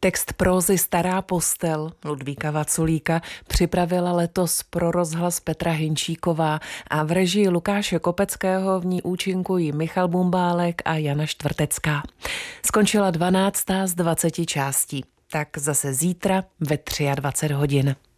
Text prózy Stará postel Ludvíka Vaculíka připravila letos pro rozhlas Petra Hinčíková a v režii Lukáše Kopeckého v ní účinkují Michal Bumbálek a Jana Štvrtecká. Skončila 12. z 20 částí. Tak zase zítra ve 23 hodin.